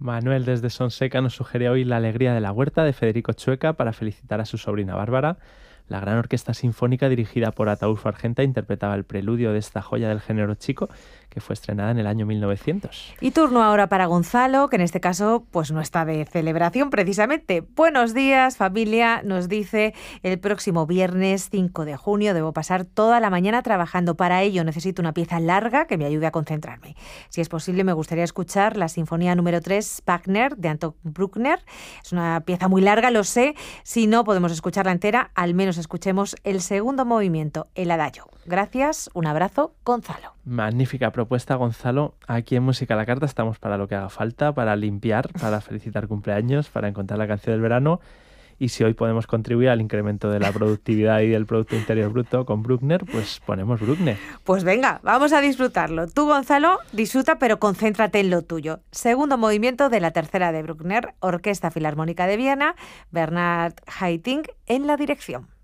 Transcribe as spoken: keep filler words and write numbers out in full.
Manuel desde Sonseca nos sugiere hoy La alegría de la huerta de Federico Chueca para felicitar a su sobrina Bárbara. La gran orquesta sinfónica dirigida por Ataúlfo Argenta interpretaba el preludio de esta joya del género chico, que fue estrenada en el año mil novecientos. Y turno ahora para Gonzalo, que en este caso pues no está de celebración precisamente. Buenos días, familia. Nos dice: el próximo viernes cinco de junio debo pasar toda la mañana trabajando. Para ello necesito una pieza larga que me ayude a concentrarme. Si es posible, me gustaría escuchar la Sinfonía número tres, Wagner, de Anton Bruckner. Es una pieza muy larga, lo sé. Si no podemos escucharla entera, al menos escuchemos el segundo movimiento, el adagio. Gracias, un abrazo, Gonzalo. Magnífica propuesta, Gonzalo. Aquí en Música a la Carta estamos para lo que haga falta, para limpiar, para felicitar cumpleaños, para encontrar la canción del verano. Y si hoy podemos contribuir al incremento de la productividad y del Producto Interior Bruto con Bruckner, pues ponemos Bruckner. Pues venga, vamos a disfrutarlo. Tú, Gonzalo, disfruta, pero concéntrate en lo tuyo. Segundo movimiento de la tercera de Bruckner, Orquesta Filarmónica de Viena, Bernhard Haitink en la dirección.